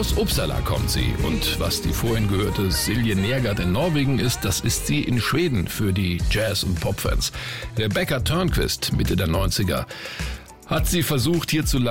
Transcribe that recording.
Aus Uppsala kommt sie und was die vorhin gehörte Silje Nergård in Norwegen ist, das ist sie in Schweden für die Jazz- und Popfans. Rebecca Törnqvist, Mitte der 90er, hat sie versucht hierzulande